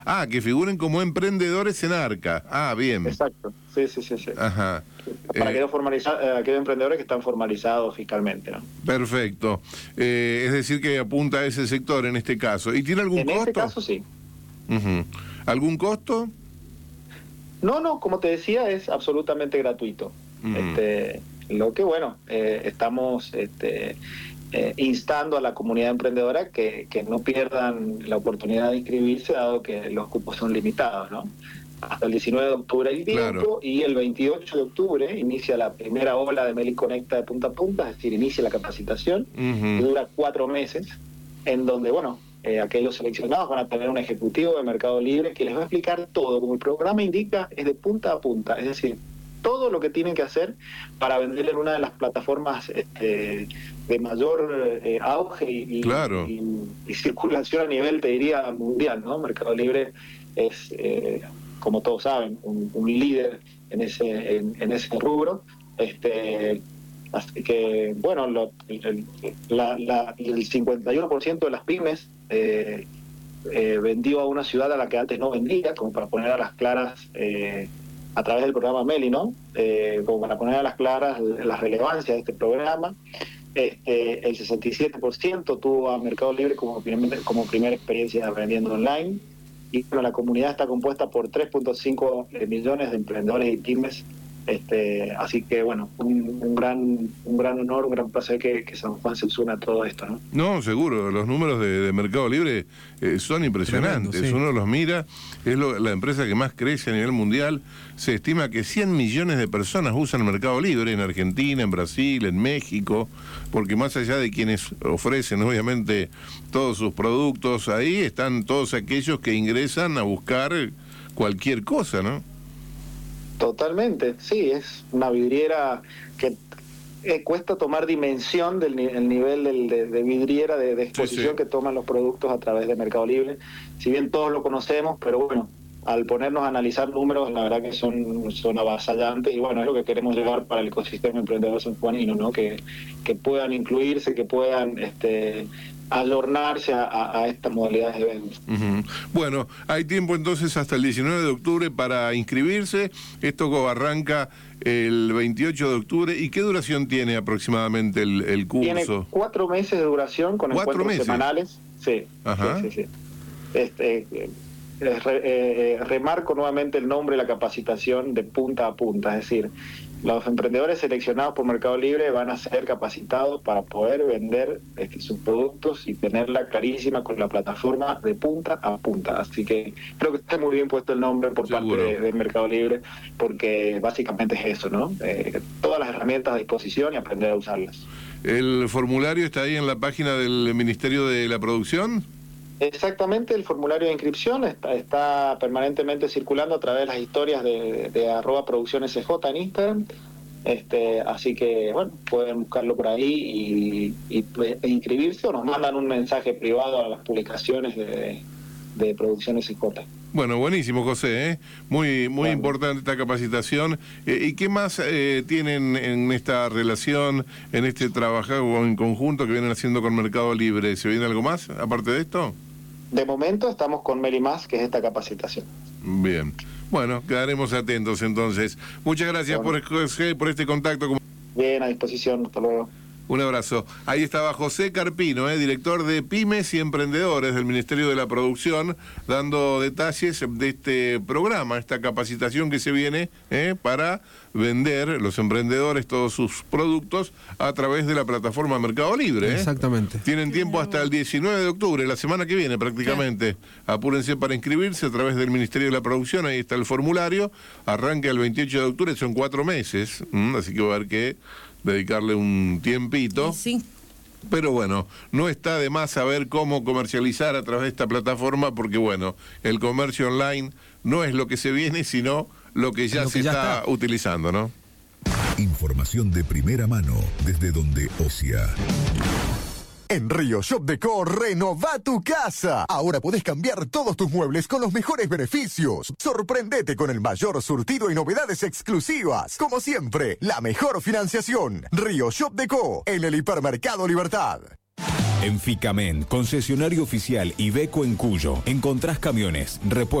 Ah, que figuren como emprendedores en Arca. Ah, bien. Exacto, sí. Ajá. Para aquellos emprendedores que están formalizados fiscalmente, ¿no? Perfecto. Es decir, que apunta a ese sector en este caso. ¿Y tiene algún En costo? este caso, sí. Ujú. ¿Algún costo? No, como te decía, es absolutamente gratuito. Lo que, bueno, estamos instando a la comunidad emprendedora que no pierdan la oportunidad de inscribirse, dado que los cupos son limitados, ¿no? Hasta el 19 de octubre hay tiempo, Claro. y el 28 de octubre inicia la primera ola de Meli Conecta de punta a punta, es decir, inicia la capacitación, que dura 4 meses, en donde, bueno, aquellos seleccionados van a tener un ejecutivo de Mercado Libre que les va a explicar todo, como el programa indica, es de punta a punta, es decir, todo lo que tienen que hacer para vender en una de las plataformas de mayor auge Claro. y circulación a nivel, te diría, mundial, ¿no? Mercado Libre es, como todos saben, un líder en ese rubro. Así que, bueno, el 51% de las pymes vendió a una ciudad a la que antes no vendía, como para poner a las claras, a través del programa Meli, ¿no? Como para poner a las claras la relevancia de este programa. El 67% tuvo a Mercado Libre como primera experiencia vendiendo online. Y bueno, la comunidad está compuesta por 3.5 millones de emprendedores y pymes. Así que bueno, un gran honor, un gran placer que San Juan se une a todo esto, ¿no? No, seguro, los números de Mercado Libre son impresionantes. Tremendo, sí. Uno los mira, es la empresa que más crece a nivel mundial. Se estima que 100 millones de personas usan Mercado Libre en Argentina, en Brasil, en México, porque más allá de quienes ofrecen obviamente todos sus productos, ahí están todos aquellos que ingresan a buscar cualquier cosa, ¿no? Totalmente, sí, es una vidriera que cuesta tomar dimensión del nivel de vidriera, de exposición Sí. que toman los productos a través de Mercado Libre. Si bien todos lo conocemos, pero bueno, al ponernos a analizar números, la verdad que son avasallantes, y bueno, es lo que queremos llevar para el ecosistema emprendedor sanjuanino, ¿no? Que puedan incluirse, que puedan adornarse a estas modalidades de venta. Bueno, hay tiempo entonces hasta el 19 de octubre para inscribirse. Esto arranca el 28 de octubre. ¿Y qué duración tiene aproximadamente el curso? Tiene 4 meses de duración con 4 encuentros meses. semanales. Sí, Ajá. sí. Remarco nuevamente el nombre de la capacitación de punta a punta, es decir, los emprendedores seleccionados por Mercado Libre van a ser capacitados para poder vender sus productos y tenerla clarísima con la plataforma de punta a punta. Así que creo que está muy bien puesto el nombre por Seguro. parte de Mercado Libre, porque básicamente es eso, ¿no? Todas las herramientas a disposición y aprender a usarlas. ¿El formulario está ahí en la página del Ministerio de la Producción? Exactamente, el formulario de inscripción está permanentemente circulando a través de las historias de @produccionessj en Instagram. Así que, bueno, pueden buscarlo por ahí e inscribirse, o nos mandan un mensaje privado a las publicaciones de Producciones SJ. Bueno, buenísimo, José, ¿eh? Muy Bueno. importante esta capacitación. ¿Y qué más tienen en esta relación, en este trabajo en conjunto que vienen haciendo con Mercado Libre? ¿Se viene algo más aparte de esto? De momento estamos con Meli Más, que es esta capacitación. Bien. Bueno, quedaremos atentos entonces. Muchas gracias por este contacto. Bien, a disposición. Hasta luego. Un abrazo. Ahí estaba José Carpino, director de Pymes y Emprendedores del Ministerio de la Producción, dando detalles de este programa, esta capacitación que se viene para vender los emprendedores todos sus productos a través de la plataforma Mercado Libre. Exactamente. Tienen tiempo hasta el 19 de octubre, la semana que viene prácticamente. Apúrense para inscribirse a través del Ministerio de la Producción, ahí está el formulario. Arranca el 28 de octubre, son 4 meses, así que va a haber que dedicarle un tiempito. Sí. Pero bueno, no está de más saber cómo comercializar a través de esta plataforma, porque bueno, el comercio online no es lo que se viene, sino lo que ya se está utilizando, ¿no? Información de primera mano desde donde ocia. En Río Shop Deco, renová tu casa. Ahora podés cambiar todos tus muebles con los mejores beneficios. Sorprendete con el mayor surtido y novedades exclusivas. Como siempre, la mejor financiación. Río Shop Deco, en el Hipermercado Libertad. En Ficamen, concesionario oficial Iveco en Cuyo, encontrás camiones, repuestos,